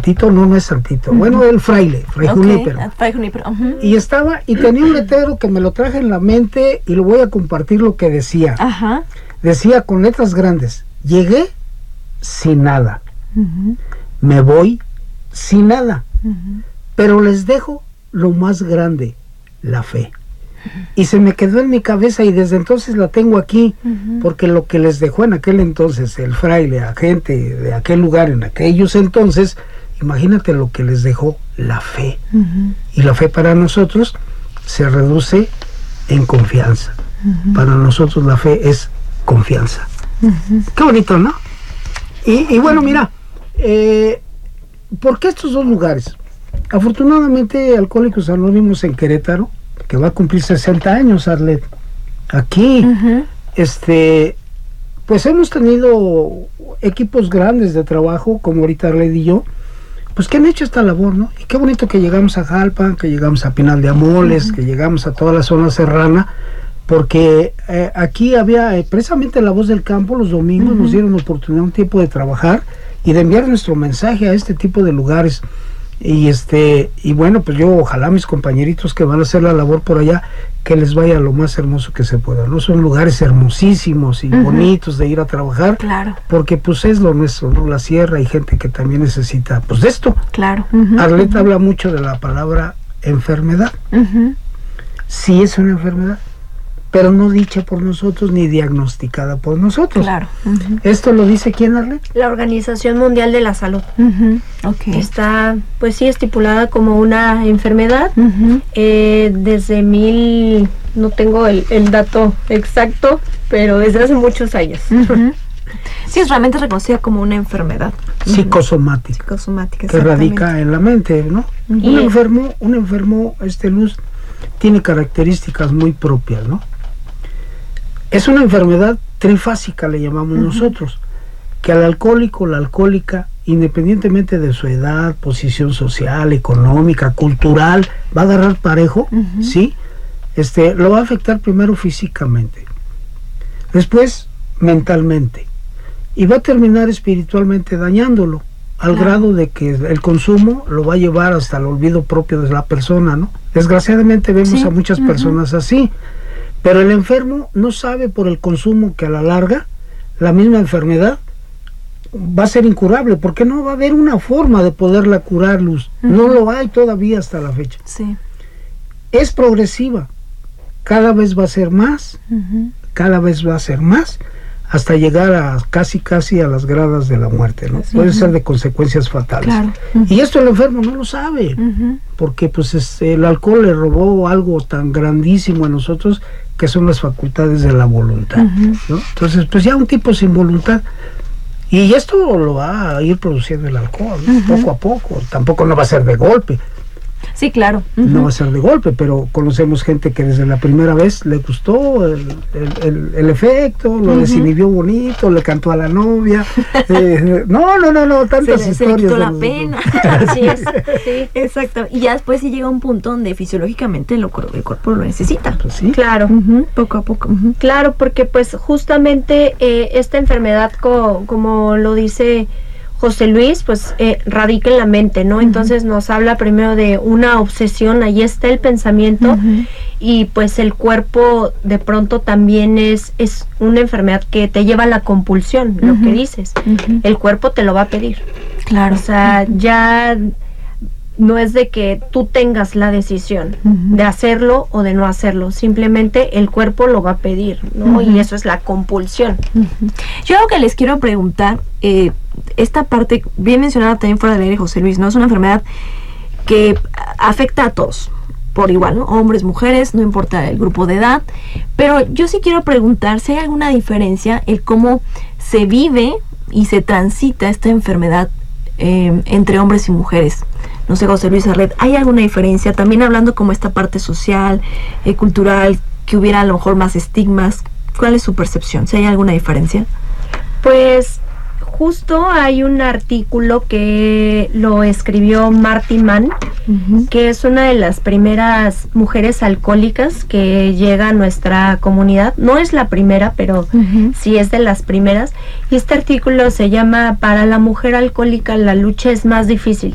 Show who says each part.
Speaker 1: Santito, no es Santito, bueno, el Fray Junípero.
Speaker 2: Fray Junípero.
Speaker 1: Y tenía un letrero que me lo traje en la mente y lo voy a compartir lo que decía.
Speaker 2: Ajá.
Speaker 1: Decía con letras grandes: llegué sin nada, me voy sin nada, pero les dejo lo más grande, la fe. Y se me quedó en mi cabeza y desde entonces la tengo aquí, porque lo que les dejó en aquel entonces el fraile a gente de aquel lugar en aquellos entonces, imagínate lo que les dejó, la fe. Y la fe para nosotros se reduce en confianza. Para nosotros la fe es confianza. Qué bonito, ¿no? Y bueno, mira, ¿por qué estos dos lugares? Afortunadamente, Alcohólicos Anónimos en Querétaro, que va a cumplir 60 años, Arlet, aquí, pues hemos tenido equipos grandes de trabajo, como ahorita Arlet y yo, pues que han hecho esta labor, ¿no? Y qué bonito que llegamos a Jalpan, que llegamos a Pinal de Amoles, que llegamos a toda la zona serrana, porque aquí había precisamente La Voz del Campo. Los domingos nos dieron oportunidad, un tiempo de trabajar y de enviar nuestro mensaje a este tipo de lugares. Y bueno, pues yo ojalá mis compañeritos que van a hacer la labor por allá, que les vaya lo más hermoso que se pueda, ¿no? Son lugares hermosísimos y bonitos de ir a trabajar,
Speaker 2: claro,
Speaker 1: porque pues es lo nuestro, ¿no? La sierra, hay gente que también necesita pues de esto.
Speaker 2: Claro.
Speaker 1: Arlet habla mucho de la palabra enfermedad. Sí es una enfermedad, pero no dicha por nosotros ni diagnosticada por nosotros.
Speaker 2: Claro.
Speaker 1: ¿Esto lo dice quién, Arlet?
Speaker 3: La Organización Mundial de la Salud.
Speaker 2: Okay.
Speaker 3: Está, pues sí, estipulada como una enfermedad desde no tengo el dato exacto, pero desde hace muchos años.
Speaker 2: Sí, es realmente reconocida como una enfermedad
Speaker 1: Psicosomática.
Speaker 2: Psicosomática,
Speaker 1: que radica en la mente, ¿no? Un enfermo, Luz, tiene características muy propias, ¿no? Es una enfermedad trifásica, le llamamos nosotros, que al alcohólico, la alcohólica, independientemente de su edad, posición social, económica, cultural, va a agarrar parejo, ¿sí? Lo va a afectar primero físicamente, después mentalmente, y va a terminar espiritualmente dañándolo, al grado de que el consumo lo va a llevar hasta el olvido propio de la persona, ¿no? Desgraciadamente vemos a muchas personas así, pero el enfermo no sabe por el consumo que a la larga la misma enfermedad va a ser incurable, porque no va a haber una forma de poderla curar, Luz. No lo hay todavía hasta la fecha.
Speaker 2: Sí.
Speaker 1: Es progresiva, cada vez va a ser más, cada vez va a ser más, hasta llegar a casi a las gradas de la muerte, ¿no? Puede ser de consecuencias fatales.
Speaker 2: Claro.
Speaker 1: Y esto el enfermo no lo sabe, porque pues el alcohol le robó algo tan grandísimo a nosotros, que son las facultades de la voluntad, ¿no? Entonces, pues ya un tipo sin voluntad, y esto lo va a ir produciendo el alcohol, ¿no? Poco a poco, tampoco no va a ser de golpe.
Speaker 2: Sí, claro.
Speaker 1: No va a ser de golpe, pero conocemos gente que desde la primera vez le gustó el efecto, lo desinhibió bonito, le cantó a la novia. No, tantas historias.
Speaker 2: Se le quitó la pena.
Speaker 3: Así es, sí.
Speaker 2: Exacto. Y ya después sí llega un punto donde fisiológicamente el cuerpo lo necesita.
Speaker 1: Pues sí.
Speaker 3: Claro.
Speaker 2: Poco a poco.
Speaker 3: Claro, porque pues justamente esta enfermedad, como lo dice José Luis, pues radica en la mente, ¿no? Entonces nos habla primero de una obsesión, ahí está el pensamiento, y pues el cuerpo de pronto también es una enfermedad que te lleva a la compulsión, lo que dices. El cuerpo te lo va a pedir.
Speaker 2: Claro.
Speaker 3: O sea, ya no es de que tú tengas la decisión de hacerlo o de no hacerlo, simplemente el cuerpo lo va a pedir, ¿no? Y eso es la compulsión.
Speaker 2: Yo algo que les quiero preguntar, esta parte bien mencionada también fuera del aire, José Luis, ¿no? Es una enfermedad que afecta a todos por igual, ¿no? Hombres, mujeres, no importa el grupo de edad, pero yo sí quiero preguntar si hay alguna diferencia en cómo se vive y se transita esta enfermedad entre hombres y mujeres. No sé, José Luis Arlet, ¿hay alguna diferencia? También hablando como esta parte social, cultural, que hubiera a lo mejor más estigmas. ¿Cuál es su percepción? ¿Si hay alguna diferencia?
Speaker 3: Pues justo hay un artículo que lo escribió Marty Mann, que es una de las primeras mujeres alcohólicas que llega a nuestra comunidad. No es la primera, pero sí es de las primeras. Y este artículo se llama "Para la mujer alcohólica la lucha es más difícil".